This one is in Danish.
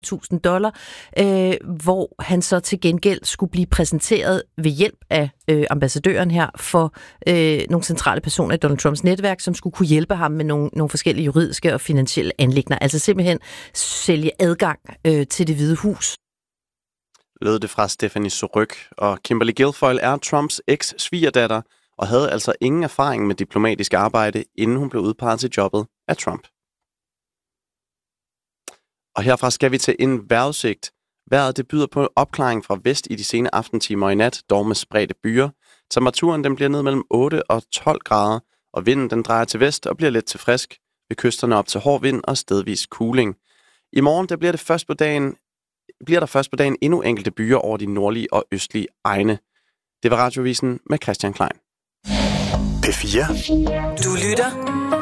hvor han så til gengæld skulle blive præsenteret ved hjælp af ambassadøren her for nogle centrale personer i Donald Trumps netværk, som skulle kunne hjælpe ham med nogle forskellige juridiske og finansielle anliggender. Altså simpelthen sælge adgang til Det Hvide Hus. Lød det fra Stephanie Surrugue, og Kimberly Guilfoyle er Trumps eks-svigerdatter og havde altså ingen erfaring med diplomatisk arbejde, inden hun blev udpeget til jobbet af Trump. Og herfra skal vi til en vejrudsigt. Vejret det byder på opklaring fra vest i de sene aftentimer i nat, dog med spredte byer. Temperaturen den bliver ned mellem 8 og 12 grader, og vinden den drejer til vest og bliver let til frisk. Ved kysterne op til hård vind og stedvis kuling. I morgen der bliver der først på dagen endnu enkelte byer over de nordlige og østlige egne. Det var Radiovisen med Christian Klein. P4. Du lytter